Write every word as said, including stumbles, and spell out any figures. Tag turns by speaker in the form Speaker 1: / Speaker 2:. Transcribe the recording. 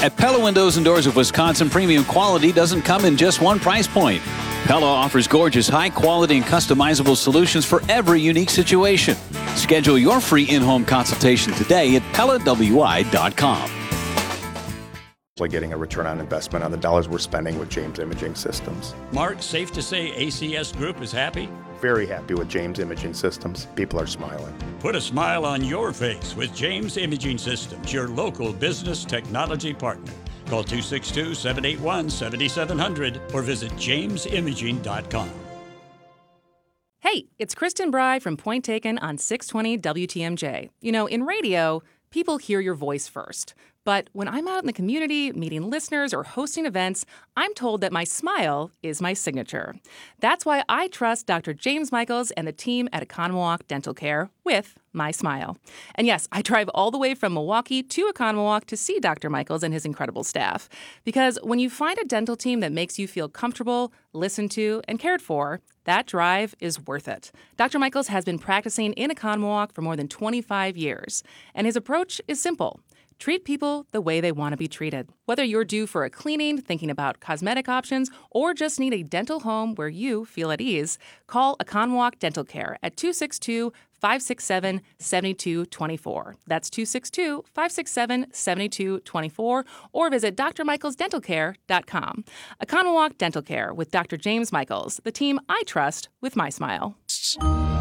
Speaker 1: At Pella Windows and Doors of Wisconsin, premium quality doesn't come in just one price point. Pella offers gorgeous, high-quality and customizable solutions for every unique situation. Schedule your free in-home consultation today at Pella W I dot com.
Speaker 2: Getting a return on investment on the dollars we're spending with James Imaging Systems.
Speaker 3: Mark, safe to say A C S Group is happy?
Speaker 2: Very happy with James Imaging Systems. People are smiling.
Speaker 3: Put a smile on your face with James Imaging Systems, your local business technology partner. Call two six two, seven eight one, seven seven zero zero or visit james imaging dot com.
Speaker 4: Hey, it's Kristen Bry from Point Taken on six twenty W T M J. You know, in radio, people hear your voice first. But when I'm out in the community, meeting listeners or hosting events, I'm told that my smile is my signature. That's why I trust Doctor James Michaels and the team at Economawalk Dental Care with my smile. And yes, I drive all the way from Milwaukee to Economawalk to see Doctor Michaels and his incredible staff. Because when you find a dental team that makes you feel comfortable, listened to, and cared for, that drive is worth it. Doctor Michaels has been practicing in Economawalk for more than twenty-five years, and his approach is simple. Treat people the way they want to be treated. Whether you're due for a cleaning, thinking about cosmetic options, or just need a dental home where you feel at ease, call Economawalk Dental Care at two six two, five six seven, seven two two four. That's two six two, five six seven, seven two two four, or visit d r michaels dental care dot com. Economawalk Dental Care with Doctor James Michaels, the team I trust with my smile.